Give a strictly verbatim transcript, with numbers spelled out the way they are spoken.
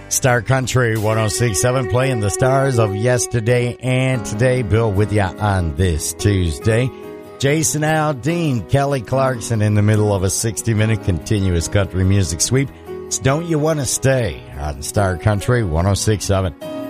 Star Country one oh six point seven, playing the stars of yesterday and today. Bill with you on this Tuesday. Jason Aldean, Kelly Clarkson in the middle of a sixty-minute continuous country music sweep. It's Don't You Want to Stay on Star Country one oh six point seven.